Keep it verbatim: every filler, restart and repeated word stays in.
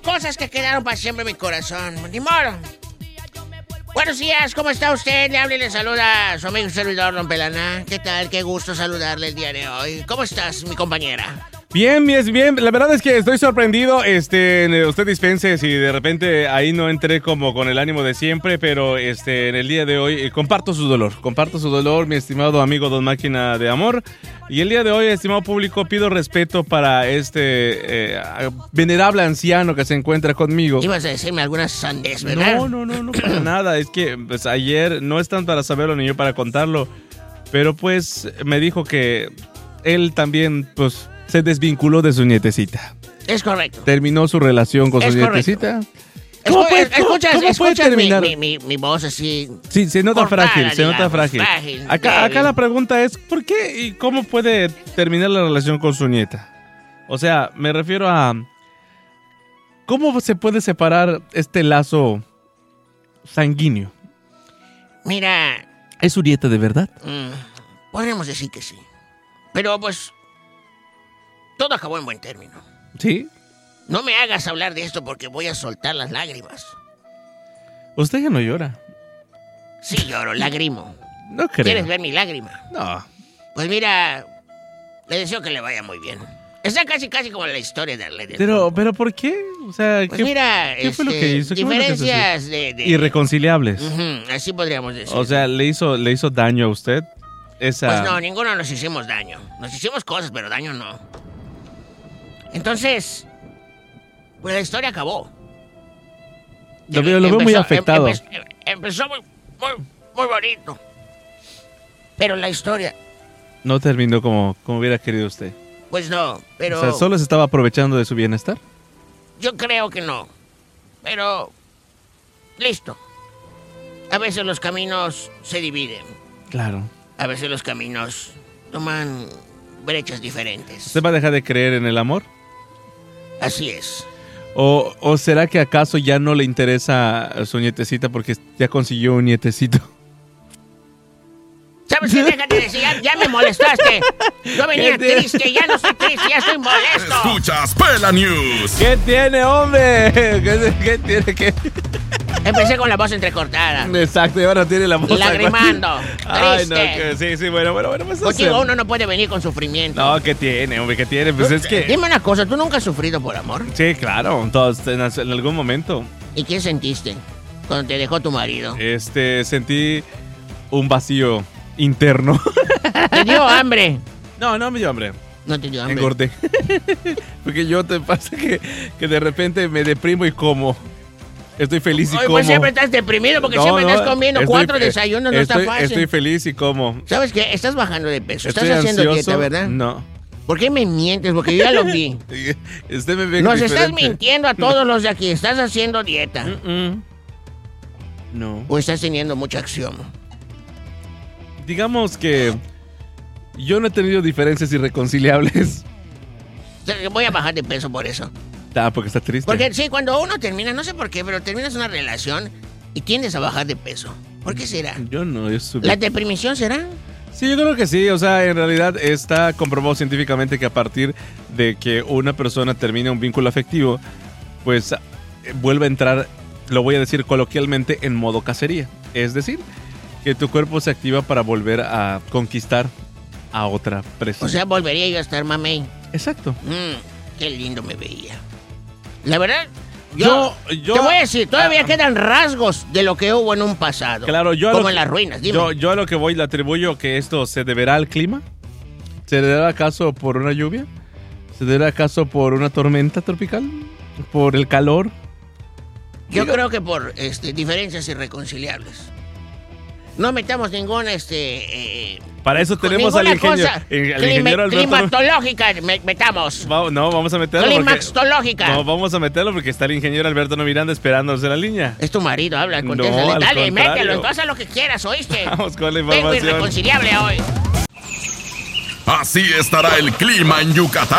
cosas que quedaron para siempre en mi corazón. Ni modo. Buenos días, ¿cómo está usted? Le habla y le saluda su amigo y servidor, Don Pelaná. ¿Qué tal? Qué gusto saludarle el día de hoy. ¿Cómo estás, mi compañera? Bien, bien, bien. La verdad es que estoy sorprendido. Este, usted dispense si de repente ahí no entré como con el ánimo de siempre, pero este, en el día de hoy eh, comparto su dolor. Comparto su dolor, mi estimado amigo Don Máquina de Amor. Y el día de hoy, estimado público, pido respeto para este eh, venerable anciano que se encuentra conmigo. Ibas a decirme algunas sandez, ¿verdad? No, no, no, no para nada. Es que pues, ayer no es tanto para saberlo ni yo para contarlo, pero pues me dijo que él también, pues, se desvinculó de su nietecita. Es correcto. Terminó su relación con es su correcto. nietecita. ¿Cómo Escu- puede, escuchas, cómo puede escuchas terminar? Mi, mi, mi voz así. Sí, se nota cortada, frágil, se nota digamos, frágil. frágil, Acá, débil. acá la pregunta es, ¿por qué y cómo puede terminar la relación con su nieta? O sea, me refiero a... ¿Cómo se puede separar este lazo sanguíneo? Mira, ¿Es su nieta de verdad? mm, podríamos decir que sí. Pero pues, todo acabó en buen término. ¿Sí? No me hagas hablar de esto porque voy a soltar las lágrimas. Usted ya no llora. Sí, lloro, lagrimo. No creo. ¿Quieres ver mi lágrima? No. Pues mira, le deseo que le vaya muy bien. Está casi, casi como la historia de Arlene. Pero, pero ¿por qué? O sea, Pues ¿qué, mira, qué fue lo este, que hizo? ¿Qué fue lo que hizo? diferencias de, de... Irreconciliables. Ujú, así podríamos decir. O sea, ¿le hizo, le hizo daño a usted? Esa... Pues no, ninguno nos hicimos daño. Nos hicimos cosas, pero daño no. Entonces, pues la historia acabó. Lo veo, lo veo muy Empezó- afectado. em- empe- empezó muy, muy, muy bonito. Pero la historia, No terminó como, como hubiera querido usted. pues no. Pero O sea, ¿solo se estaba aprovechando de su bienestar? yo creo que no. Pero, listo. A veces los caminos se dividen. Claro. A veces los caminos toman brechas diferentes. ¿Usted va a dejar de creer en el amor? Así es. ¿O, o será que acaso ya no le interesa a su nietecita porque ya consiguió un nietecito? ¿Sabes qué? Déjate de decir, ya, ya me molestaste. Yo venía ¿Qué tiene? triste, ya no estoy triste, ya estoy molesto. Escuchas Pela News. ¿Qué tiene, hombre? ¿Qué, qué tiene que...? Empecé con la voz entrecortada. Exacto, y ahora tiene la voz... Lagrimando, Ay, no, triste. que, sí, sí, bueno, bueno, bueno. Pues, Contigo hacer- uno no puede venir con sufrimiento. No, ¿qué tiene, hombre? ¿Qué tiene? Pues es que... Dime una cosa, ¿tú nunca has sufrido por amor? Sí, claro, todos en, en algún momento. ¿Y qué sentiste cuando te dejó tu marido? Este, sentí un vacío interno. ¿Te dio hambre? No, no me dio hambre. No te dio hambre. Engordé. Porque yo te pasa que, que de repente me deprimo y como. Estoy feliz y Oye, como. pues siempre estás deprimido porque No, siempre no, estás comiendo estoy- cuatro eh, desayunos, no estoy, está fácil. Estoy feliz y como. ¿Sabes qué? Estás bajando de peso, estás Estoy haciendo ansioso. dieta, ¿verdad? No. ¿Por qué me mientes? Porque yo ya lo vi. Usted me ve Nos diferente. estás mintiendo a todos los de aquí. Estás haciendo dieta. Mm-mm. No. O estás teniendo mucha acción. Digamos que yo no he tenido diferencias irreconciliables. O sea, voy a bajar de peso por eso. Ah, porque está triste. Porque sí, cuando uno termina, no sé por qué, pero terminas una relación y tiendes a bajar de peso. ¿Por qué será? Yo no, yo subí. ¿La deprimión será? Sí, yo creo que sí. O sea, en realidad está comprobado científicamente que a partir de que una persona termina un vínculo afectivo, pues eh, vuelve a entrar, lo voy a decir coloquialmente, en modo cacería. Es decir, que tu cuerpo se activa para volver a conquistar a otra presa. O sea, volvería yo a estar mamey. Exacto. Mm, qué lindo me veía. La verdad, yo, Yo- yo- te voy a decir, todavía ah, quedan rasgos de lo que hubo en un pasado. Claro, yo a Como lo en que- las ruinas, dime. Yo, yo a lo que voy le atribuyo que esto se deberá al clima. ¿Se deberá acaso por una lluvia? ¿Se deberá acaso por una tormenta tropical? ¿Por el calor? Yo Digo- creo que por este, diferencias irreconciliables. No metamos ningún este eh, Para eso con tenemos al, ninguna ingeniero, cosa el- al clima- ingeniero Alberto. climatológica me- metamos. Va- no, vamos a meterlo. porque- Climaxológica. No, vamos a meterlo porque está el ingeniero Alberto No Miranda esperándonos en la línea. Es tu marido, habla, No, contéstale. al Dale, contrario. mételo, entonces haz lo que quieras, ¿oíste? Vamos con la Vengo información. irreconciliable hoy. Así estará el clima en Yucatán.